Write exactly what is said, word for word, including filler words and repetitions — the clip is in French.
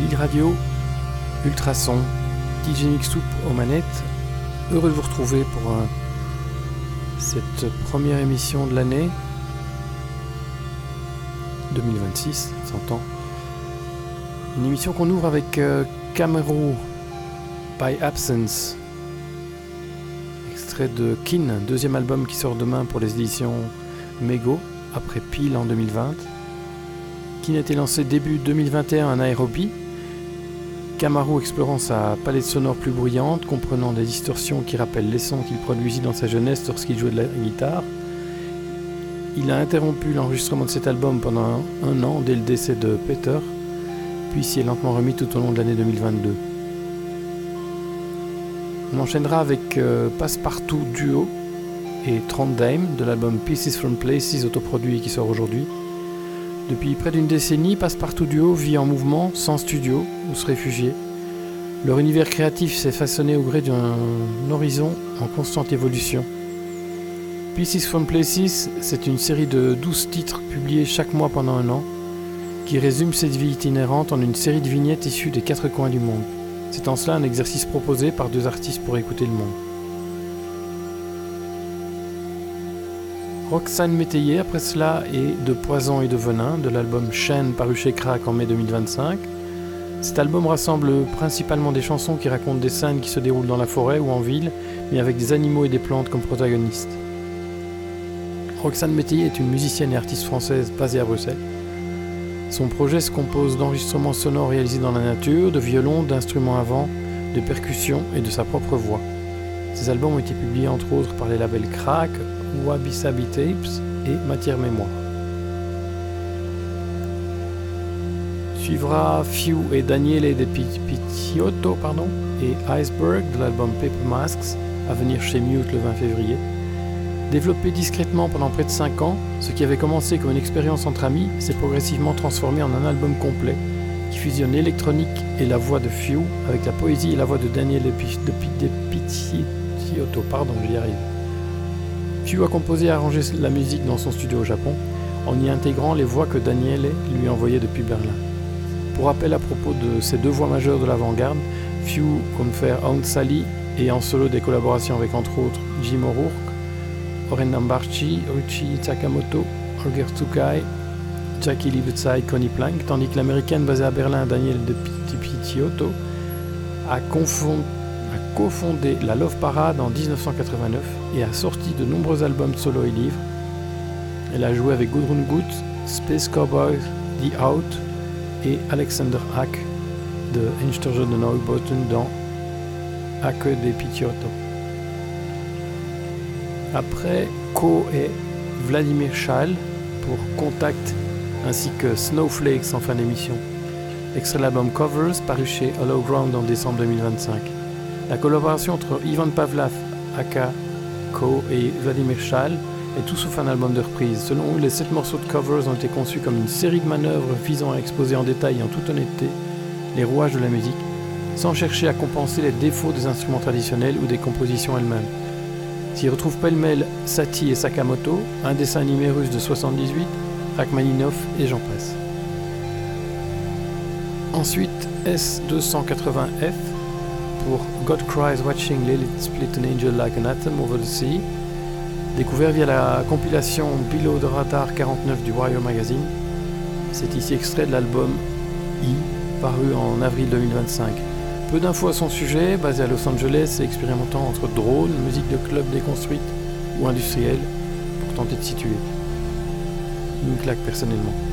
Lille Radio, Ultrason, D J Mix Soup aux manettes. Heureux de vous retrouver pour euh, cette première émission de l'année deux mille vingt-six, s'entend. Une émission qu'on ouvre avec euh, Camero by Absence, extrait de Kin, deuxième album qui sort demain pour les éditions Mego, après Pile en deux mille vingt. Kin a été lancé début deux mille vingt et un à Nairobi. Camaro explorant sa palette sonore plus bruyante, comprenant des distorsions qui rappellent les sons qu'il produisit dans sa jeunesse lorsqu'il jouait de la guitare. Il a interrompu l'enregistrement de cet album pendant un, un an dès le décès de Peter, puis s'y est lentement remis tout au long de l'année deux mille vingt-deux. On enchaînera avec euh, Passepartout Duo et Trondheim de l'album Pieces from Places autoproduit qui sort aujourd'hui. Depuis près d'une décennie, Passepartout Duo vit en mouvement, sans studio, ou se réfugier. Leur univers créatif s'est façonné au gré d'un horizon en constante évolution. Pieces from Places, c'est une série de douze titres publiés chaque mois pendant un an, qui résume cette vie itinérante en une série de vignettes issues des quatre coins du monde. C'est en cela un exercice proposé par deux artistes pour écouter le monde. Roxane Métayer, après cela, et De Poison et de Venin, de l'album Chêne paru chez Crack en mai deux mille vingt-cinq. Cet album rassemble principalement des chansons qui racontent des scènes qui se déroulent dans la forêt ou en ville, mais avec des animaux et des plantes comme protagonistes. Roxane Métayer est une musicienne et artiste française basée à Bruxelles. Son projet se compose d'enregistrements sonores réalisés dans la nature, de violons, d'instruments à vent, de percussions et de sa propre voix. Ces albums ont été publiés entre autres par les labels Crack, Wabi Sabi Tapes et Matière Mémoire. Suivra Few et Daniele De Picciotto pardon, et Iceberg de l'album Paper Masks, à venir chez Mute le vingt février. Développé discrètement pendant près de cinq ans, ce qui avait commencé comme une expérience entre amis s'est progressivement transformé en un album complet qui fusionne l'électronique et la voix de Few avec la poésie et la voix de Daniele De Picciotto. Pardon, j'y arrive. Few a composé et arrangé la musique dans son studio au Japon, en y intégrant les voix que Daniele lui envoyait depuis Berlin. Pour rappel à propos de ces deux voix majeures de l'avant-garde, Few confère Aunt Sally et en solo des collaborations avec entre autres Jim O'Rourke, Oren Nambarchi, Ruchi Sakamoto, Holger Tsukai, Jackie Liebezai, Connie Plank, tandis que l'américaine basée à Berlin, Daniele De Picciotto, a confondé a cofondé la Love Parade en dix-neuf cent quatre-vingt-neuf et a sorti de nombreux albums solo et livres. Elle a joué avec Gudrun Gut, Space Cowboys, The Out et Alexander Hack de Einsturge de Neubauten dans Hacke de Picciotto. Après, Ko et Vladimir Schall pour Contact ainsi que Snowflakes en fin d'émission. Extrait de l'album Covers paru chez Hollow Ground en décembre deux mille vingt-cinq. La collaboration entre Ivan Pavlov, aka Ko et Vladimir Schall est tout sauf un album de reprise. Selon eux, les sept morceaux de covers ont été conçus comme une série de manœuvres visant à exposer en détail et en toute honnêteté les rouages de la musique, sans chercher à compenser les défauts des instruments traditionnels ou des compositions elles-mêmes. S'y retrouvent pêle-mêle Satie et Sakamoto, un dessin animé russe de soixante-dix-huit, Rachmaninov et j'en passe. Ensuite, S deux cent quatre-vingts F pour God Cries Watching Lilith Split an Angel Like an Atom Over the Sea, découvert via la compilation Below the Radar quarante-neuf du Wire Magazine. C'est ici extrait de l'album I, paru en avril deux mille vingt-cinq. Peu d'infos à son sujet, basé à Los Angeles et expérimentant entre drone, musique de club déconstruite ou industrielle, pour tenter de situer. Une claque personnellement.